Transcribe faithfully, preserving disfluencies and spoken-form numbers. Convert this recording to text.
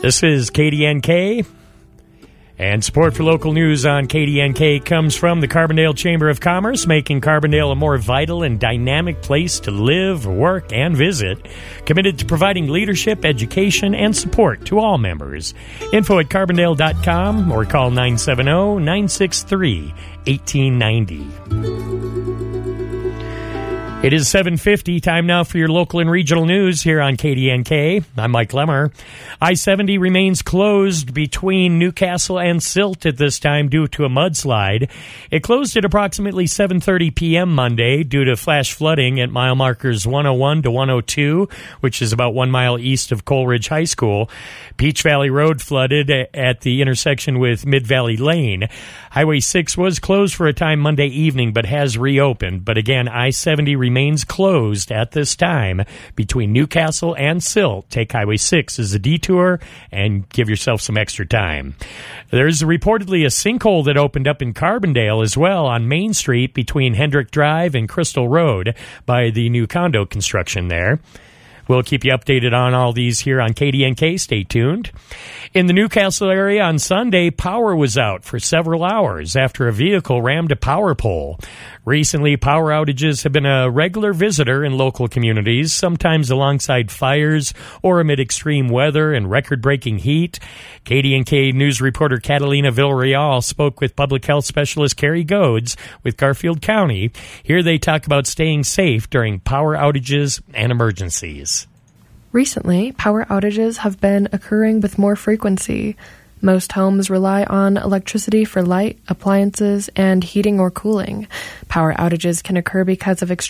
This is K D N K, and support for local news on K D N K comes from the Carbondale Chamber of Commerce, making Carbondale a more vital and dynamic place to live, work, and visit. Committed to providing leadership, education, and support to all members. Info at carbondale dot com or call nine seven zero, nine six three, one eight nine zero. It is seven fifty, time now for your local and regional news here on K D N K. I'm Mike Lemmer. I seventy remains closed between Newcastle and Silt at this time due to a mudslide. It closed at approximately seven thirty p.m. Monday due to flash flooding at mile markers one oh one to one oh two, which is about one mile east of Coleridge High School. Peach Valley Road flooded at the intersection with Mid Valley Lane. Highway six was closed for a time Monday evening but has reopened. But again, I seventy remains closed at this time between Newcastle and Silt. Take Highway six as a detour and give yourself some extra time. There's reportedly a sinkhole that opened up in Carbondale as well on Main Street between Hendrick Drive and Crystal Road by the new condo construction there. We'll keep you updated on all these here on K D N K. Stay tuned. In the Newcastle area on Sunday, power was out for several hours after a vehicle rammed a power pole. Recently, power outages have been a regular visitor in local communities, sometimes alongside fires or amid extreme weather and record-breaking heat. K D N K News reporter Catalina Villarreal spoke with public health specialist Carrie Goads with Garfield County. Here they talk about staying safe during power outages and emergencies. Recently, power outages have been occurring with more frequency. Most homes rely on electricity for light, appliances, and heating or cooling. Power outages can occur because of extreme